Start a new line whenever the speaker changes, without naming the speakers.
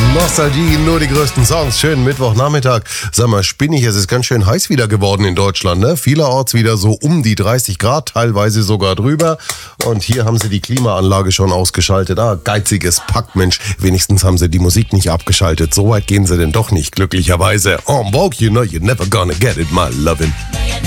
Nostalgie, nur die größten Songs. Schönen Mittwochnachmittag. Sag mal, spinnig, es ist ganz schön heiß wieder geworden in Deutschland, ne? Vielerorts wieder so um die 30 Grad, teilweise sogar drüber. Und hier haben sie die Klimaanlage schon ausgeschaltet. Geiziges Pack, Mensch. Wenigstens haben sie die Musik nicht abgeschaltet. So weit gehen sie denn doch nicht, glücklicherweise. En vogue, you know you're never gonna get it, my lovin'.